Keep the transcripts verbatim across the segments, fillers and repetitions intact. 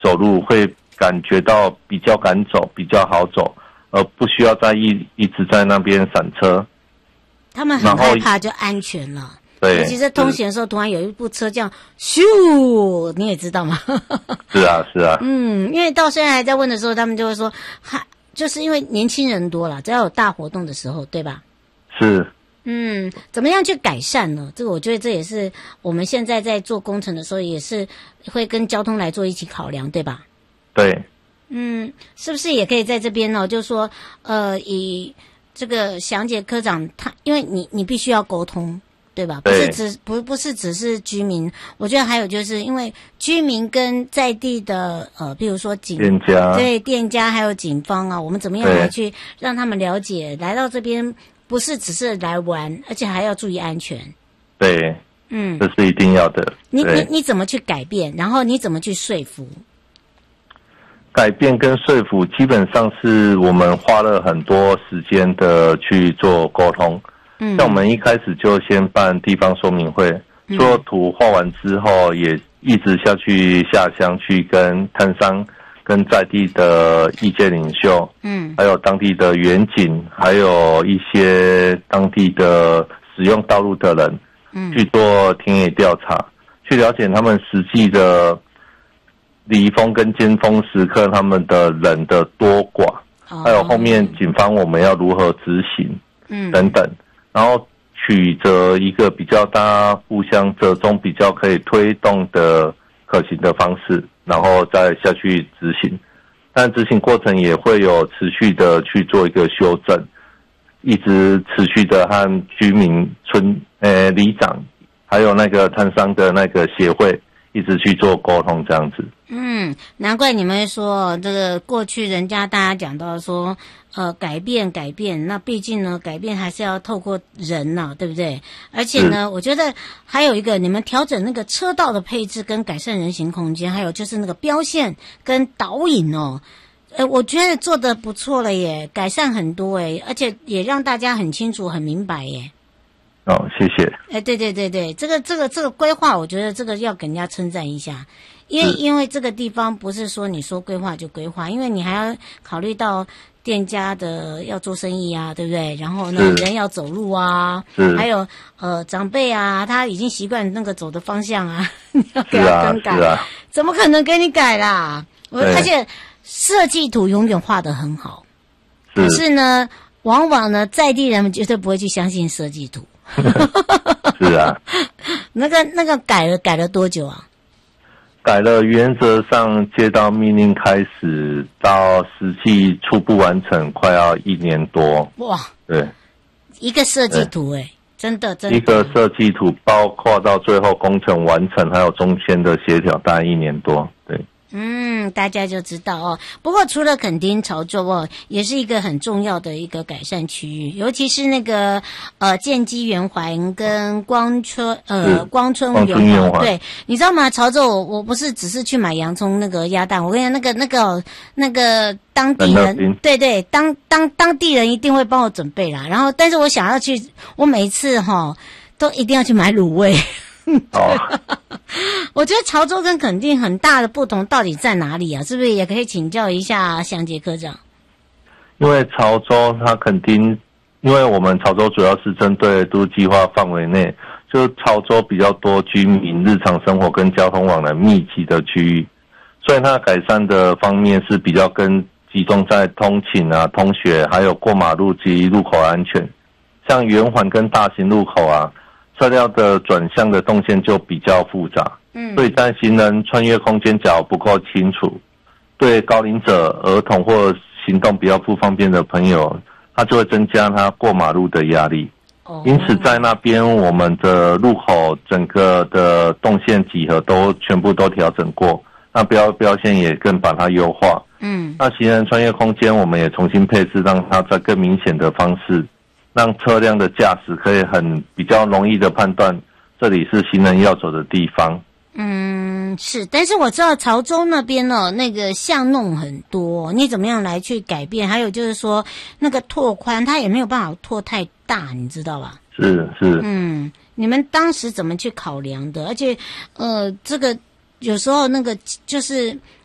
走路会感觉到比较敢走，比较好走，而不需要再一一直在那边闪车。 他们很害怕就安全了。 对， 尤其是通行的时候，突然有一部车这样咻，你也知道吗？ 是啊，是啊。 嗯，因为到现在还在问的时候，他们就会说，哈，就是因为年轻人多了，只要有大活动的时候，对吧？ 是。 嗯，怎么样去改善呢？这个我觉得这也是我们现在在做工程的时候，也是会跟交通来做一起考量，对吧？ 对。 嗯，是不是也可以在这边呢？就是说，呃，以这个详杰科长他，因为你你必须要沟通。对吧？不是只不不是只是居民，我觉得还有就是因为居民跟在地的呃，比如说警店家， 对店家还有警方啊，我们怎么样来去让他们了解，来到这边不是只是来玩，而且还要注意安全。 对， 嗯， 这是一定要的。 你你你怎么去改变？然后你怎么去说服？ 改变跟说服，基本上是我们花了很多时间的去做沟通。像我们一开始就先办地方说明会，所有图画完之后，也一直下去下乡去跟摊商、跟在地的意见领袖，嗯，还有当地的远景，还有一些当地的使用道路的人，嗯，去做田野调查，去了解他们实际的离峰跟尖峰时刻他们的人的多寡，还有后面警方我们要如何执行，嗯，等等。然后取得一个比较大家互相折中、比较可以推动的可行的方式，然后再下去执行。但执行过程也会有持续的去做一个修正，一直持续的和居民村呃里长，还有那个摊商的那个协会一直去做沟通，这样子。 嗯，难怪你们会说这个过去人家大家讲到说，呃，改变改变，那毕竟呢，改变还是要透过人呐、啊，对不对？而且呢，我觉得还有一个，你们调整那个车道的配置跟改善人行空间，还有就是那个标线跟导引哦，呃，我觉得做得不错了耶，改善很多诶，而且也让大家很清楚、很明白耶。 哦，谢谢。 哎，对对对对，这个这个这个规划，我觉得这个要给人家称赞一下。因为因为这个地方不是说你说规划就规划，因为你还要考虑到店家的要做生意啊，对不对？然后呢，人要走路啊，还有呃长辈啊，他已经习惯那个走的方向啊，你要给他更改， 啊啊、 怎么可能给你改啦？我而且设计图永远画得很好，可是呢，往往呢在地人们绝对不会去相信设计图。 是啊， 那个那个改了改了多久啊？ 改了，原则上接到命令开始到实际初步完成，快要一年多。 哇， 对， 一个设计图哎，真的真的。 一个设计图，包括到最后工程完成，还有中间的协调，大概一年多。对。 嗯，大家就知道哦。不过除了垦丁、潮州哦，也是一个很重要的一个改善区域，尤其是那个呃建基圆环跟光春呃光春圆环。对，你知道吗？潮州我我不是只是去买洋葱那个鸭蛋，我跟你讲，那个那个那个当地人，对对，当当当地人一定会帮我准备啦。然后，但是我想要去，我每一次哈、哦、都一定要去买卤味。哦，我觉得潮州跟垦丁很大的不同到底在哪里啊？是不是也可以请教一下详杰科长？ 因为潮州它垦丁，因为我们潮州主要是针对都计划范围内，就潮州比较多居民日常生活跟交通往来密集的区域，所以它改善的方面是比较跟集中在通勤啊、通学，还有过马路及路口安全。像圆环跟大型路口啊，车辆的转向的动线就比较复杂，嗯，所以在行人穿越空间角不够清楚，对高龄者、儿童或行动比较不方便的朋友，他就会增加他过马路的压力。哦，因此在那边我们的路口整个的动线几何都全部都调整过，那标标线也更把它优化。嗯，那行人穿越空间我们也重新配置，让它在更明显的方式，让车辆的驾驶可以很比较容易的判断这里是行人要走的地方。 嗯，是，但是我知道潮州那边哦，那个巷弄很多，你怎么样来去改变？还有就是说，那个拓宽，它也没有办法拓太大，你知道吧？ 是是。 嗯，你们当时怎么去考量的？而且，呃，这个有时候那个就是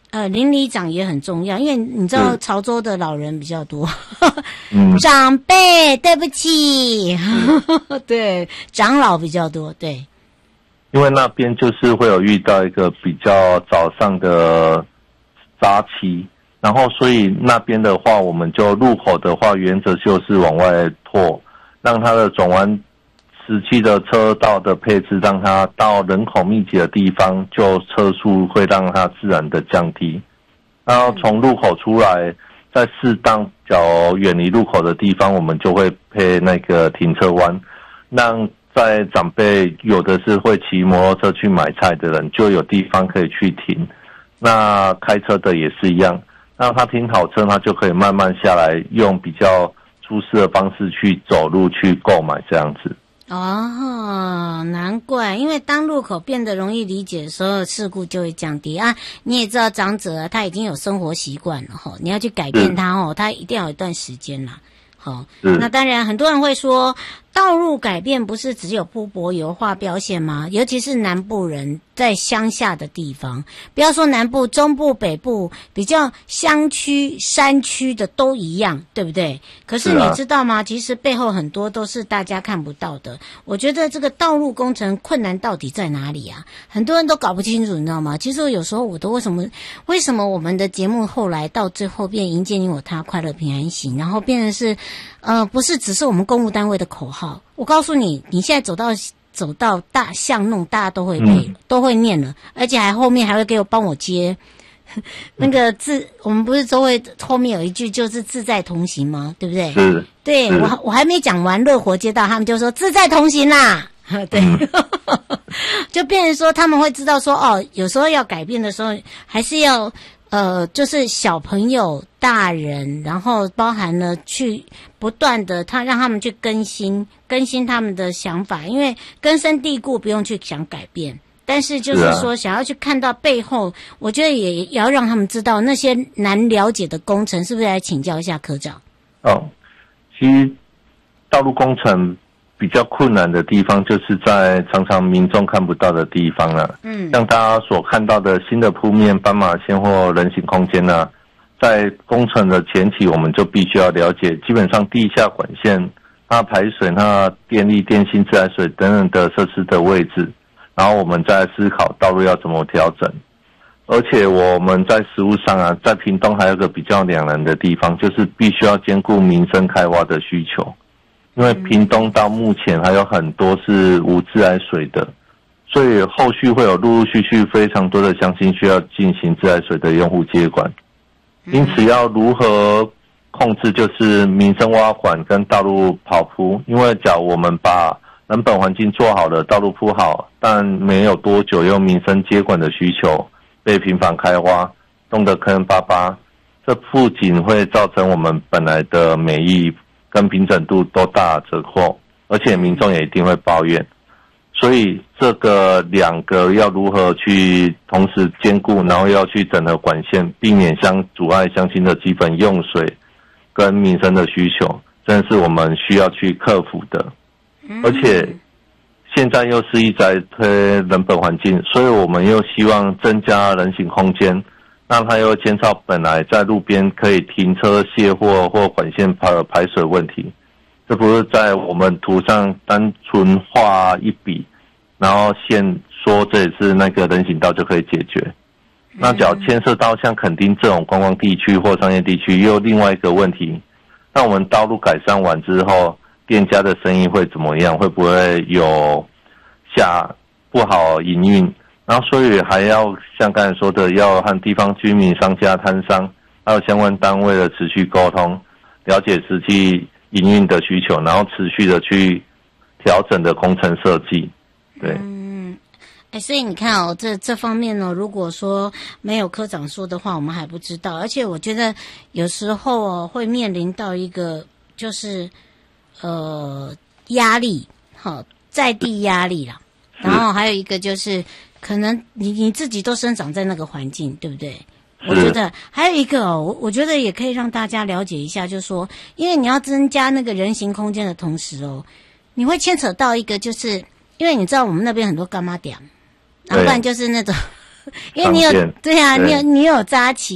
呃，邻里长也很重要，因为你知道潮州的老人比较多， 嗯、 长辈，对不起，对，长老比较多，对。 因为那边就是会有遇到一个比较早上的杂期，然后所以那边的话，我们就入口的话，原则就是往外拓，让它的转弯时期的车道的配置，让它到人口密集的地方，就车速会让它自然的降低。然后从入口出来，在适当较远离入口的地方，我们就会配那个停车弯，让在长辈有的是会骑摩托车去买菜的人，就有地方可以去停。那开车的也是一样，让他停好车，他就可以慢慢下来，用比较舒适的方式去走路去购买这样子。 哦，难怪，因为当路口变得容易理解的时候，事故就会降低啊。你也知道长者啊，他已经有生活习惯了哈，你要去改变他哦，他一定要有一段时间啦。好，那当然很多人会说，道路改变不是只有铺柏油画标线吗？尤其是南部人在乡下的地方，不要说南部，中部、北部比较乡区、山区的都一样，对不对？可是你知道吗？其实背后很多都是大家看不到的。我觉得这个道路工程困难到底在哪里啊？很多人都搞不清楚，你知道吗？其实有时候我都为什么为什么我们的节目后来到最后变迎接你我他快乐平安行，然后变成是呃不是只是我们公务单位的口号。我告诉你，你现在走到走到大巷弄，大家都会背、嗯、都会念了，而且还后面还会给我帮我接那个自，我们不是都会后面有一句就是自在同行吗？对不对？ 是， 对， 是我我还没讲完乐活街道，他们就说自在同行啦。对、嗯、就变成说他们会知道说哦，有时候要改变的时候还是要呃，就是小朋友、大人，然后包含了去不断的他让他们去更新更新他们的想法，因为根深蒂固不用去想改变，但是就是说想要去看到背后，我觉得也要让他们知道那些难了解的工程，是不是来请教一下科长？ 哦，其实道路工程比较困难的地方，就是在常常民众看不到的地方了、啊。嗯，像大家所看到的新的铺面、斑马线或人行空间呢、啊，在工程的前期，我们就必须要了解，基本上地下管线、它排水、它电力、电信、自来水等等的设施的位置，然后我们再思考道路要怎么调整。而且我们在实务上啊，在屏东还有个比较两难的地方，就是必须要兼顾民生开挖的需求。因为屏东到目前还有很多是无自来水的，所以后续会有陆陆续续非常多的乡亲需要进行自来水的用户接管。因此要如何控制就是民生挖管跟道路跑铺，因为假如我们把人本环境做好了，道路铺好，但没有多久用民生接管的需求被频繁开挖，弄得坑坑巴巴，这不仅会造成我们本来的美意跟平整度都大折扣，而且民众也一定会抱怨。所以这个两个要如何去同时兼顾，然后要去整合管线，避免相阻碍乡亲的基本用水跟民生的需求，真的是我们需要去克服的。而且现在又是一直在推人本环境，所以我们又希望增加人行空间，让它又减少本来在路边可以停车卸货或管线排排水问题。这不是在我们图上单纯画一笔，然后线说这也是那个人行道就可以解决。那只要牵涉到像垦丁这种观光地区或商业地区，又有另外一个问题，那我们道路改善完之后，店家的生意会怎么样？会不会有下不好营运？然后所以还要像刚才说的，要和地方居民、商家、摊商还有相关单位的持续沟通，了解实际营运的需求，然后持续的去调整的工程设计。对， 嗯，哎，所以你看哦，这这方面呢，如果说没有科长说的话，我们还不知道。而且我觉得有时候哦，会面临到一个就是呃压力，好，在地压力啦。然后还有一个就是，可能你你自己都生长在那个环境，对不对？我觉得还有一个哦，我我觉得也可以让大家了解一下，就是说，因为你要增加那个人行空间的同时哦，你会牵扯到一个，就是因为你知道我们那边很多干妈店，然后不然就是那种因为你有对啊，你有你有扎旗。